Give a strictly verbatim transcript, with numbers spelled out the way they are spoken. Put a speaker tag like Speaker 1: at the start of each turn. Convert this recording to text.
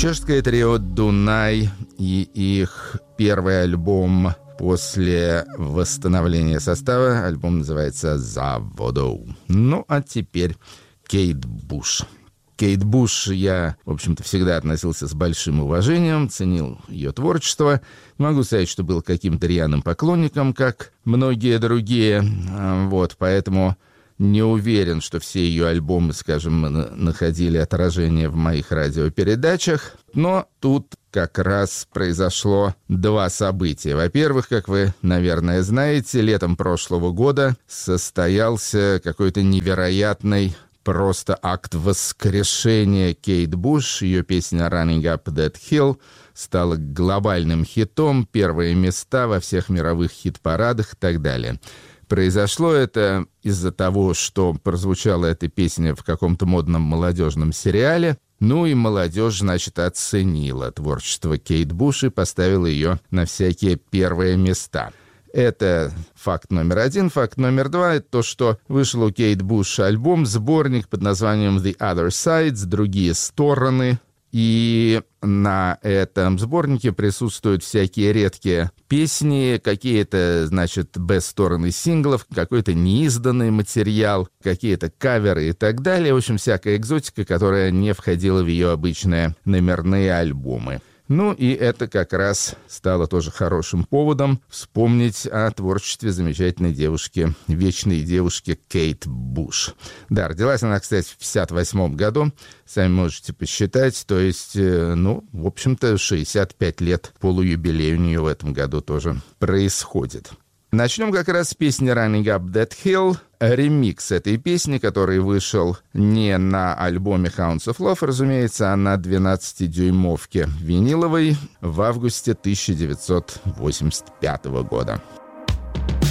Speaker 1: Чешское трио «Дунай» и их первый альбом после восстановления состава. Альбом называется «За воду». Ну, а теперь Кейт Буш. Кейт Буш я, в общем-то, всегда относился с большим уважением, ценил ее творчество. Не могу сказать, что был каким-то рьяным поклонником, как многие другие. Вот, поэтому не уверен, что все ее альбомы, скажем, находили отражение в моих радиопередачах. Но тут как раз произошло два события. Во-первых, как вы, наверное, знаете, летом прошлого года состоялся какой-то невероятный просто акт воскрешения Кейт Буш. Ее песня «Running Up That Hill» стала глобальным хитом, первые места во всех мировых хит-парадах и так далее. Произошло это из-за того, что прозвучала эта песня в каком-то модном молодежном сериале. Ну и молодежь, значит, оценила творчество Кейт Буш и поставила ее на всякие первые места. Это факт номер один. Факт номер два – это то, что вышел у Кейт Буш альбом, сборник под названием «The Other Sides», «Другие стороны». И на этом сборнике присутствуют всякие редкие песни, какие-то, значит, бэст-стороны синглов, какой-то неизданный материал, какие-то каверы и так далее. В общем, всякая экзотика, которая не входила в ее обычные номерные альбомы. Ну и это как раз стало тоже хорошим поводом вспомнить о творчестве замечательной девушки, вечной девушки Кейт Буш. Да, родилась она, кстати, в пятьдесят восьмом году, сами можете посчитать, то есть, ну, в общем-то, шестьдесят пять лет, полуюбилей у нее в этом году тоже происходит. Начнем как раз с песни «Running Up That Hill». Ремикс этой песни, который вышел не на альбоме «Hounds of Love», разумеется, а на двенадцатидюймовке виниловой в августе тысяча девятьсот восемьдесят пятого года.